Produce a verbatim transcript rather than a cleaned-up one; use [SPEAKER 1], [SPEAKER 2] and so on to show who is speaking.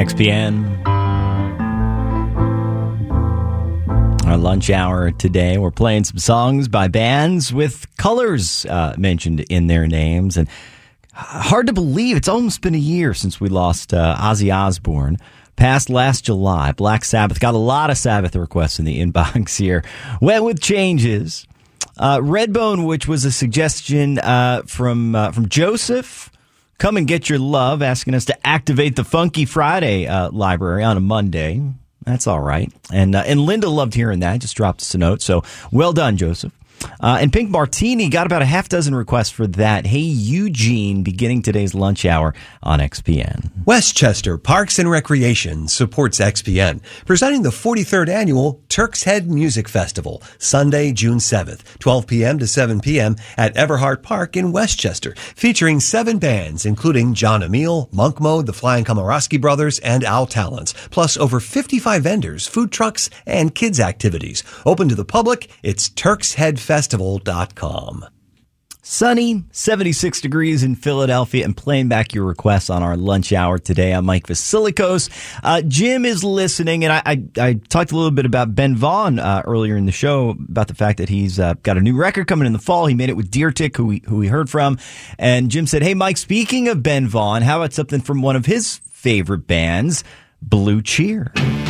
[SPEAKER 1] X P N. Our lunch hour today, we're playing some songs by bands with colors uh, mentioned in their names. And hard to believe, it's almost been a year since we lost uh, Ozzy Osbourne. Passed last July. Black Sabbath. Got a lot of Sabbath requests in the inbox here. Went with changes. Uh, Redbone, which was a suggestion uh, from uh, from Joseph. Come and Get Your Love, asking us to activate the Funky Friday uh, library on a Monday. That's all right. And uh, and Linda loved hearing that. Just dropped us a note. So well done, Joseph. Uh, and Pink Martini got about a half dozen requests for that. Hey, Eugene, beginning today's lunch hour on X P N.
[SPEAKER 2] Westchester Parks and Recreation supports X P N, presenting the forty-third annual Turk's Head Music Festival, Sunday, June seventh, twelve p.m. to seven p.m. at Everhart Park in Westchester, featuring seven bands, including John Emile, Monk Mode, the Flying Komorowski Brothers, and Al Talents, plus over fifty-five vendors, food trucks, and kids activities. Open to the public, it's turks head festival dot com.
[SPEAKER 1] Sunny, seventy-six degrees in Philadelphia, and playing back your requests on our lunch hour today. I'm Mike Vasilikos. Uh, Jim is listening, and I, I, I talked a little bit about Ben Vaughn uh, earlier in the show about the fact that he's uh, got a new record coming in the fall. He made it with Deer Tick, who we, who we heard from. And Jim said, hey, Mike, speaking of Ben Vaughn, how about something from one of his favorite bands, Blue Cheer?